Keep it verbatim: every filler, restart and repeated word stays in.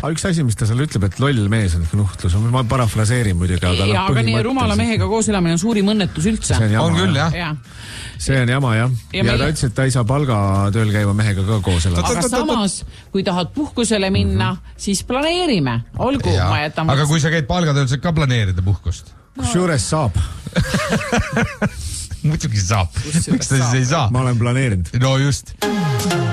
üks asi, mis ta seal ütleb, et loll mees on nuhtlus, ma parafraseerin muidugi, aga, ja, aga nii rumala mehega koos elamine on suurim õnnetus üldse. See on jama, on küll, jah. Ja. See on jama, jah. Ja, ja meil... ta ütles, et ta ei saa palgatööl käiva mehega ka koos elada. Aga samas, kui tahad puhkusele minna, mm-hmm. siis planeerime. Olgu, ja. ma jätan... Aga kui sa käid palgatööl, saad ka planeerida puhkust? Kus juures saab? Muidugi saab. Miks ta siis ei saa? Ma olen planeerinud. No just.